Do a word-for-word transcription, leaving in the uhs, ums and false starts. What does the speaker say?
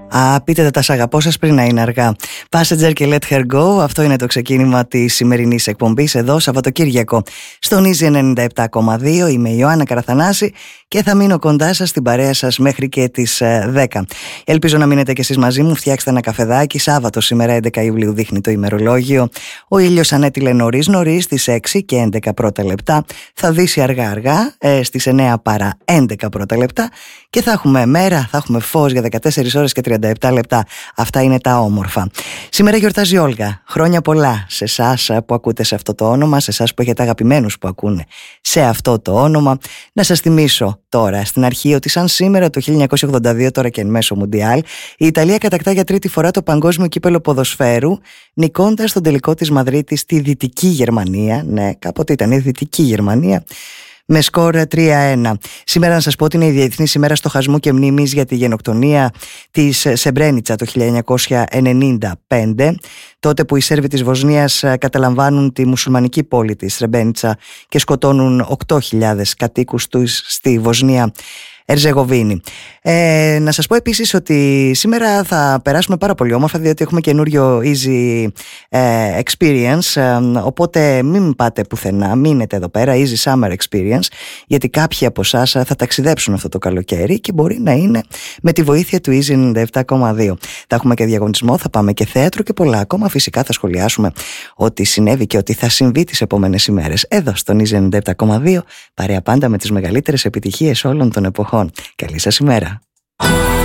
Α, πείτε τα σ' αγαπώ σας πριν να είναι αργά. Passenger και Let Her Go. Αυτό είναι το ξεκίνημα της σημερινής εκπομπής εδώ Σαββατοκύριακο στον Easy ενενήντα επτά κόμμα δύο. Είμαι η Ιωάννα Καραθανάση και θα μείνω κοντά σας στην παρέα σας μέχρι και τις δέκα. Ελπίζω να μείνετε κι εσείς μαζί μου. Φτιάξτε ένα καφεδάκι. Σάββατο σήμερα έντεκα Ιουλίου δείχνει το ημερολόγιο. Ο ήλιος ανέτειλε νωρίς νωρίς στις έξι και έντεκα πρώτα λεπτά. Θα δύσει αργά αργά ε, στις εννέα παρά έντεκα πρώτα λεπτά. Και θα έχουμε μέρα, θα έχουμε φως για δεκατέσσερις ώρες και τριάντα επτά λεπτά. Αυτά είναι τα όμορφα. Σήμερα γιορτάζει η Όλγα. Χρόνια πολλά σε εσάς που ακούτε σε αυτό το όνομα, σε εσάς που έχετε αγαπημένους που ακούνε σε αυτό το όνομα. Να σας θυμίσω τώρα στην αρχή ότι σαν σήμερα το χίλια εννιακόσια ογδόντα δύο, τώρα και εν μέσω Μουντιάλ, η Ιταλία κατακτά για τρίτη φορά το παγκόσμιο κύπελο ποδοσφαίρου, νικώντας τον τελικό της Μαδρίτης στη Δυτική Γερμανία. Ναι, κάποτε ήταν η Δυτική Γερμανία. Με σκορ τρία ένα. Σήμερα να σας πω ότι είναι η Διεθνής ημέρα στοχασμού και μνήμης για τη γενοκτονία της Σεμπρένιτσα το χίλια εννιακόσια ενενήντα πέντε, τότε που οι Σέρβοι της Βοσνίας καταλαμβάνουν τη μουσουλμανική πόλη της Σρεμπένιτσα και σκοτώνουν οκτώ χιλιάδες κατοίκους τους στη Βοσνία Ερζεγοβίνη. Ε, να σας πω επίσης ότι σήμερα θα περάσουμε πάρα πολύ όμορφα, διότι έχουμε καινούριο Easy ε, Experience, ε, οπότε μην πάτε πουθενά, μείνετε εδώ πέρα, Easy Summer Experience, γιατί κάποιοι από εσάς θα ταξιδέψουν αυτό το καλοκαίρι και μπορεί να είναι με τη βοήθεια του Easy ενενήντα επτά κόμμα δύο. Θα έχουμε και διαγωνισμό, θα πάμε και θέατρο και πολλά ακόμα. Φυσικά θα σχολιάσουμε ό,τι συνέβη και ό,τι θα συμβεί τις επόμενες ημέρες εδώ στον Easy ενενήντα επτά κόμμα δύο, παρέα πάντα με τις μεγαλύτερες επιτυχίες όλων των εποχών. Καλή σας ημέρα.